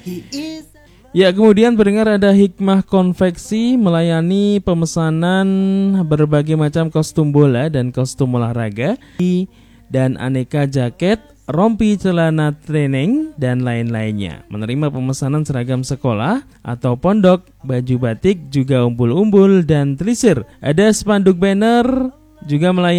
Ya, kemudian pendengar ada Hikmah Konveksi melayani pemesanan berbagai macam kostum bola dan kostum olahraga dan aneka jaket, rompi, celana training dan lain-lainnya. Menerima pemesanan seragam sekolah atau pondok, baju batik, juga umbul-umbul dan telisir. Ada spanduk banner juga melayani